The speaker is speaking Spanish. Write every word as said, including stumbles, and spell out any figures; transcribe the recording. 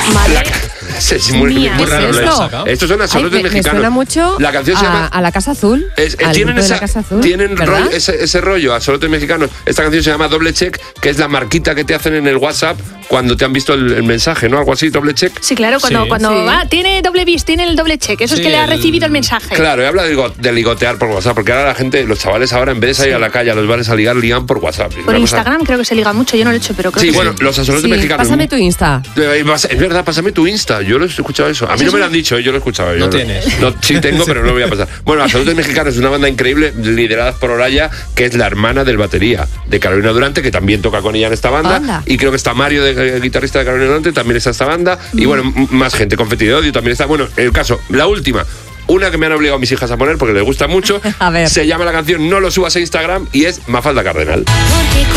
Madre La, es muy, mía, muy ¿qué raro. es ¿no? esto? Estos son absolutos Ay, me, me mexicanos. suena mucho La canción se a, llama... a la Casa Azul. Es, eh, al tienen grupo de esa, la Casa Azul, tienen ¿verdad? rollo, ese, ese rollo, absolutos mexicanos. Esta canción se llama Doble Check, que es la marquita que te hacen en el WhatsApp cuando te han visto el, el mensaje, ¿no? Algo así, doble check. Sí, claro, cuando, Sí. cuando Sí. va, tiene doble bis, tiene el doble check. Eso Sí, es que le ha el- recibido el mensaje. Claro, y habla de, ligo- de ligotear por WhatsApp, porque ahora la gente, los chavales ahora, en vez de salir a la calle a los bares a ligar, ligan por WhatsApp. Es Por una cosa- Instagram creo que se liga mucho, yo no lo he hecho, pero creo Sí, que bueno, los absolutos Sí, mexicanos. pásame tu Insta. Eh, vas- Es verdad, pásame tu Insta. Yo lo he escuchado eso. A mí no me lo han dicho, eh, yo lo he escuchado. yo No tienes. No, sí tengo, pero no lo voy a pasar. Bueno, Absolutos Mexicanos es una banda increíble, liderada por Oraya, que es la hermana del batería de Carolina Durante, que también toca con ella en esta banda. Anda. Y creo que está Mario, de, el guitarrista de Carolina Durante, también está esta banda. Y bueno, m- más gente. Confeti de Odio también está. Bueno, el caso, la última. Una que me han obligado mis hijas a poner porque les gusta mucho. A ver. Se llama la canción No lo subas a Instagram y es Mafalda Cardenal. Porque